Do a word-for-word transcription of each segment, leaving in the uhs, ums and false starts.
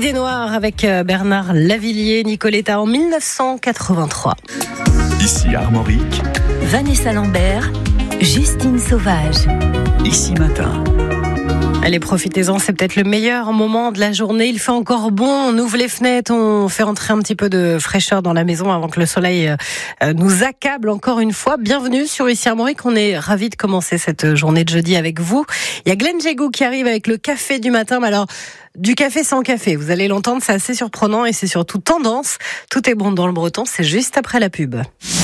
Idée noire avec Bernard Lavilliers, Nicoletta en dix-neuf cent quatre-vingt-trois. Ici Armorique, Vanessa Lambert, Justine Sauvage. Ici Matin. Allez, profitez-en, c'est peut-être le meilleur moment de la journée. Il fait encore bon, on ouvre les fenêtres, on fait entrer un petit peu de fraîcheur dans la maison avant que le soleil nous accable encore une fois. Bienvenue sur Ici Armorique, on est ravis de commencer cette journée de jeudi avec vous. Il y a Glenn Jégou qui arrive avec le café du matin, mais alors du café sans café, vous allez l'entendre, c'est assez surprenant et c'est surtout tendance. Tout est bon dans le breton, c'est juste après la pub.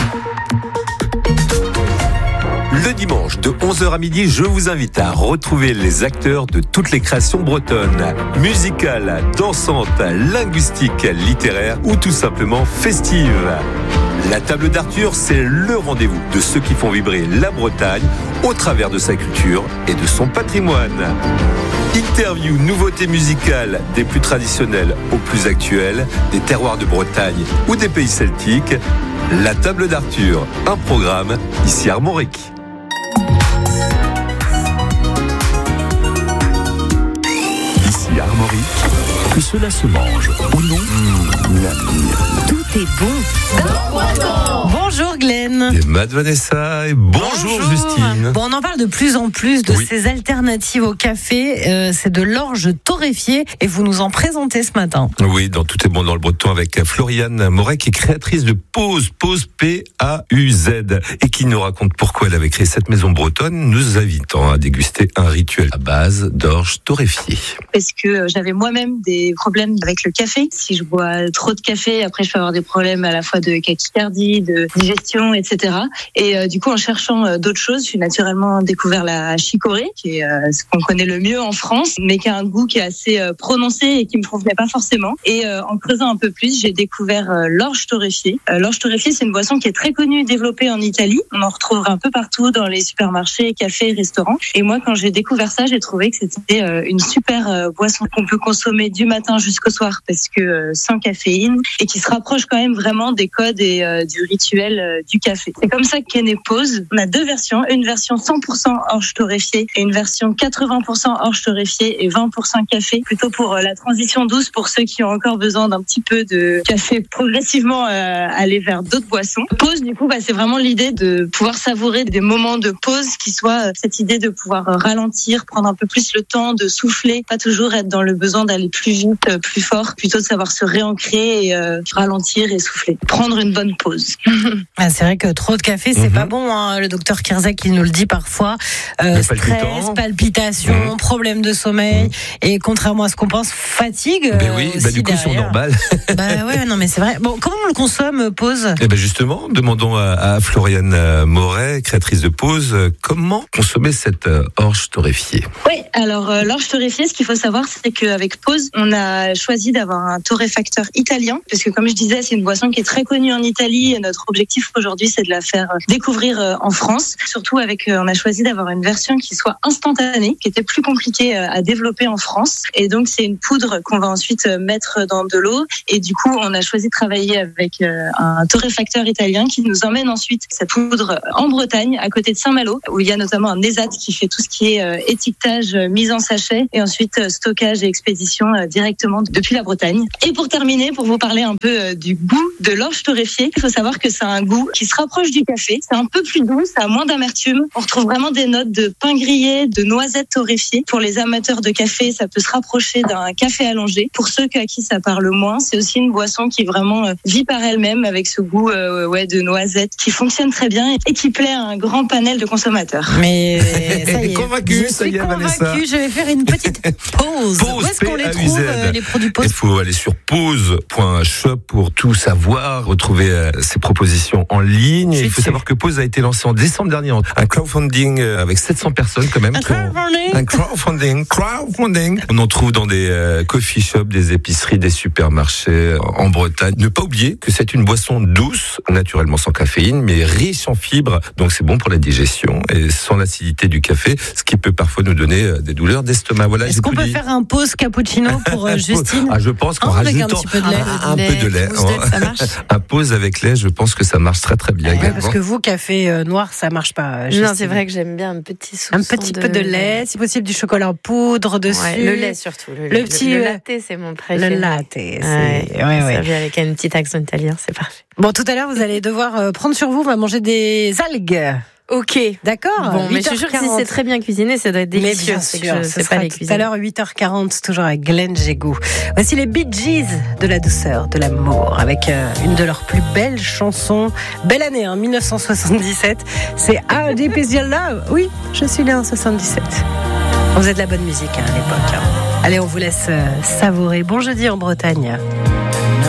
Le dimanche de onze heures à midi, je vous invite à retrouver les acteurs de toutes les créations bretonnes. Musicales, dansantes, linguistiques, littéraires ou tout simplement festives. La table d'Arthur, c'est le rendez-vous de ceux qui font vibrer la Bretagne au travers de sa culture et de son patrimoine. Interviews, nouveautés musicales, des plus traditionnelles aux plus actuelles, des terroirs de Bretagne ou des pays celtiques. La table d'Arthur, un programme ici Armorique. Ici Armorique, que cela se mange ou non, mmh, Tout est bon. Bonjour Glenn. Et Mad Vanessa et bonjour, bonjour Justine. Bon, on en parle de plus en plus de oui. ces alternatives au café. Euh, c'est de l'orge torréfiée et vous nous en présentez ce matin. Oui, dans Tout est bon dans le breton avec Floriane Moret qui est créatrice de Pause, Pause P A U Z et qui nous raconte pourquoi elle avait créé cette maison bretonne, nous invitant à déguster un rituel à base d'orge torréfiée. Parce que j'avais moi-même des problèmes avec le café. Si je bois trop de café, après je peux avoir des problèmes à la fois de tachycardie, de digestion, et cetera. Et euh, du coup, en cherchant euh, d'autres choses, j'ai naturellement découvert la chicorée, qui est euh, ce qu'on connaît le mieux en France, mais qui a un goût qui est assez euh, prononcé et qui me convenait pas forcément. Et euh, en creusant un peu plus, j'ai découvert euh, l'orge torréfiée. Euh, l'orge torréfiée, c'est une boisson qui est très connue, développée en Italie. On en retrouvera un peu partout dans les supermarchés, cafés, restaurants. Et moi, quand j'ai découvert ça, j'ai trouvé que c'était euh, une super euh, boisson qu'on peut consommer du matin jusqu'au soir, parce que euh, sans caféine, et qui se rapproche quand même vraiment des codes et euh, du rituel euh, du café. C'est comme ça qu'est née Pause. On a deux versions, une version cent pour cent orge torréfiée et une version quatre-vingts pour cent orge torréfiée et vingt pour cent café, plutôt pour euh, la transition douce pour ceux qui ont encore besoin d'un petit peu de café, progressivement euh, aller vers d'autres boissons. Pause, du coup, bah, c'est vraiment l'idée de pouvoir savourer des moments de pause qui soient euh, cette idée de pouvoir euh, ralentir, prendre un peu plus le temps de souffler, pas toujours être dans le besoin d'aller plus vite, euh, plus fort, plutôt de savoir se réancrer et euh, ralentir et souffler. Prendre une bonne pause. Ah, c'est vrai que trop de café, c'est Mm-hmm. pas bon. Hein. Le docteur Kirzek, il nous le dit parfois. Euh, stress, palpitants. palpitations, Mm-hmm. problèmes de sommeil. Mm-hmm. Et contrairement à ce qu'on pense, fatigue. Ben oui, euh, bah aussi du coup, ils sont derrière. normales. Bah ouais, non mais c'est vrai. Bon, comment on le consomme, Pause ? Et ben justement, demandons à, à Floriane Moret, créatrice de Pause, comment consommer cette euh, orge torréfiée. Oui, alors euh, l'orge torréfiée, ce qu'il faut savoir, c'est qu'avec Pause, on a choisi d'avoir un torréfacteur italien, parce que comme je disais, c'est une boisson qui est très connue en Italie, et notre objectif aujourd'hui, c'est de la faire découvrir euh, en France. Surtout avec, euh, on a choisi d'avoir une version qui soit instantanée, qui était plus compliquée euh, à développer en France. Et donc, c'est une poudre qu'on va ensuite euh, mettre dans de l'eau. Et du coup, on a choisi de travailler avec euh, un torréfacteur italien qui nous emmène ensuite cette poudre en Bretagne, à côté de Saint-Malo, où il y a notamment un ESAT qui fait tout ce qui est euh, étiquetage, euh, mise en sachet, et ensuite euh, stockage et expédition euh, directement depuis la Bretagne. Et pour terminer, pour vous parler un peu euh, du goût de l'orge torréfiée, il faut savoir que c'est un goût qui se rapproche du café. C'est un peu plus doux, ça a moins d'amertume. On retrouve vraiment des notes de pain grillé, de noisettes torréfiées. Pour les amateurs de café, ça peut se rapprocher d'un café allongé. Pour ceux à qui ça parle moins, c'est aussi une boisson qui vraiment euh, vit par elle-même avec ce goût euh, ouais, de noisettes qui fonctionne très bien et qui plaît à un grand panel de consommateurs. Mais ça y est, Convaincu, je ça suis y est, Vanessa. convaincue. Je vais faire une petite pause. Pause, Où est-ce qu'on les P A U Z. trouve, euh, les produits Pause ? Il faut aller sur pause point shop pour tout savoir, retrouver euh, ses propositions en ligne. Et il faut dessus. savoir que Pause a été lancé en décembre dernier, un crowdfunding euh, avec sept cents personnes quand même. Un qui ont- crowdfunding Un crowdfunding, crowdfunding. On en trouve dans des euh, coffee shops, des épiceries, des supermarchés euh, en Bretagne. Ne pas oublier que c'est une boisson douce, naturellement sans caféine, mais riche en fibres. Donc c'est bon pour la digestion et sans l'acidité du café, ce qui peut parfois nous donner euh, des douleurs d'estomac. Voilà. Est-ce j'ai qu'on tout peut dit. faire un pause cappuccino pour euh, Justine ? Ah, je pense qu'en Hein, avec un rajoutant petit peu de lait. Un, un peu de lait. Mousse de lait, ça marche. Un pause avec lait, je pense que ça marche très très bien Ouais, également. parce que vous, café euh, noir, ça marche pas. Justine. Non, c'est vrai que j'aime bien un petit soupçon Un petit peu de lait, si possible du chocolat en poudre dessus. Ouais, le lait surtout. Le, Le le petit, le euh, latte, c'est mon préféré. Le latte. C'est... Ouais, Ouais, ouais. servi avec un petit accent italien, c'est parfait. Bon, tout à l'heure, vous allez devoir euh, prendre sur vous, on va manger des algues. Ok. D'accord. Bon, mais je suis sûre que si c'est très bien cuisiné, ça doit être Mais délicieux. bien C'est sûr, que je ce sais sera pas les tout cuisiner. à l'heure huit heures quarante, toujours avec Glenn Jégou. Voici les Bee Gees de la douceur, de l'amour, avec euh, une de leurs plus belles chansons. Belle année, hein, dix-neuf cent soixante-dix-sept. C'est How Deep Is Your Love. Oui, je suis né en soixante-dix-sept. On faisait de la bonne musique hein, à l'époque. Hein. Allez, on vous laisse euh, savourer. Bon jeudi en Bretagne.